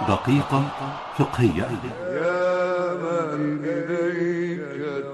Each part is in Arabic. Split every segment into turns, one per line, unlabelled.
دقيقة فقهية.
يا من إليك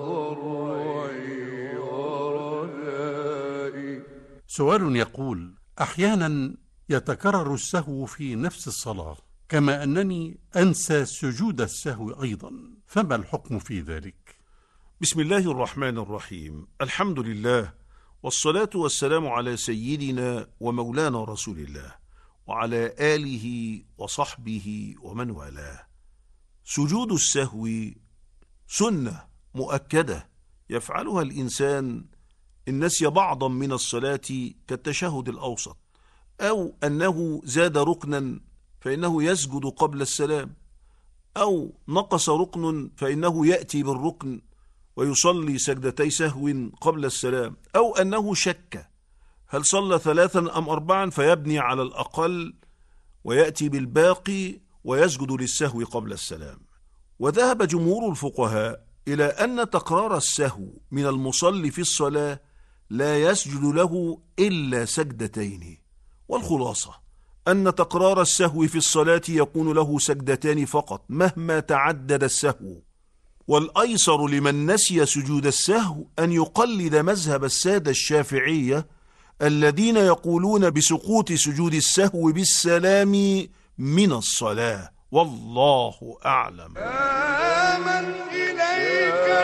تضرعي ورجائي.
سؤال يقول: أحيانا يتكرر السهو في نفس الصلاة، كما أنني أنسى سجود السهو أيضا، فما الحكم في ذلك؟
بسم الله الرحمن الرحيم. الحمد لله، والصلاة والسلام على سيدنا ومولانا رسول الله وعلى آله وصحبه ومن والاه. سجود السهو سنة مؤكدة يفعلها الإنسان إن نسي بعضا من الصلاة كالتشهد الأوسط، أو أنه زاد ركنا فإنه يسجد قبل السلام، أو نقص ركن فإنه يأتي بالركن ويصلي سجدتي سهو قبل السلام، أو أنه شك هل صلى 3 أم 4 فيبني على الأقل ويأتي بالباقي ويسجد للسهو قبل السلام. وذهب جمهور الفقهاء إلى أن تكرار السهو من المصلي في الصلاة لا يسجد له إلا سجدتين، والخلاصة أن تكرار السهو في الصلاة يكون له سجدتان فقط مهما تعدد السهو. والأيسر لمن نسي سجود السهو أن يقلد مذهب السادة الشافعية الذين يقولون بسقوط سجود السهو بالسلام من الصلاة، والله أعلم.
يا من إليك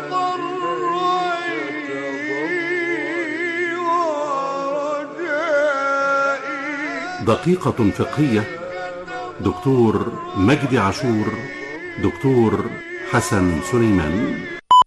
تضرعي ورجائي.
دقيقة فقهية. دكتور مجدي عاشور، دكتور حسن سليمان.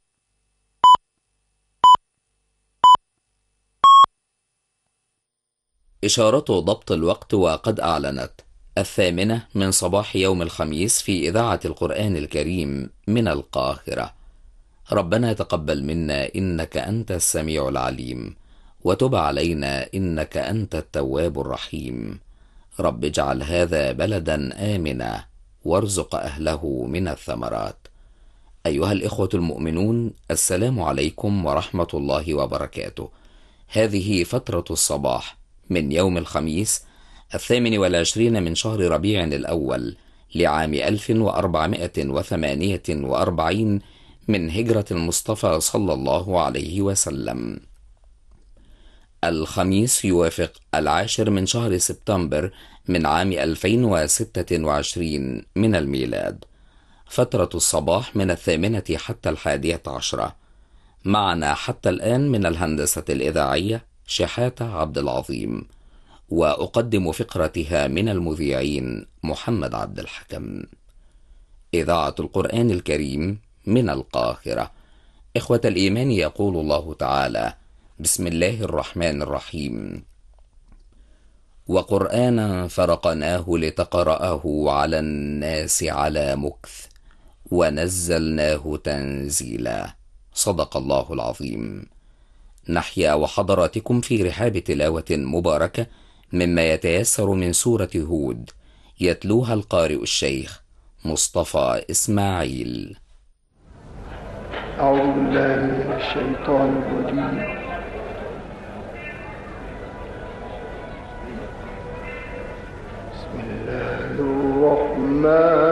إشارة ضبط الوقت وقد أعلنت 8:00 من صباح يوم الخميس في إذاعة القرآن الكريم من القاهرة. ربنا تقبل منا إنك أنت السميع العليم، وتب علينا إنك أنت التواب الرحيم. رب اجعل هذا بلدا آمنا وارزق أهله من الثمرات. أيها الإخوة المؤمنون، السلام عليكم ورحمة الله وبركاته. هذه فترة الصباح من يوم الخميس 28 من شهر ربيع الأول لعام 1448 من هجرة المصطفى صلى الله عليه وسلم. الخميس يوافق 10 من شهر سبتمبر من عام 2026 من الميلاد. فترة الصباح من 8 حتى 11. معنا حتى الآن من الهندسة الإذاعية شحاتة عبد العظيم، وأقدم فقرتها من المذيعين محمد عبد الحكم. إذاعة القرآن الكريم من القاهرة. إخوة الإيمان، يقول الله تعالى: بسم الله الرحمن الرحيم: وقرآنا فرقناه لتقرأه على الناس على مكث ونزلناه تنزيلا. صدق الله العظيم. نحيا وحضراتكم في رحاب تلاوة مباركة مما يتيسر من سورة هود، يتلوها القارئ الشيخ مصطفى إسماعيل.
أعوذ بالله من الشيطان الرجيم. بسم الله الرحمن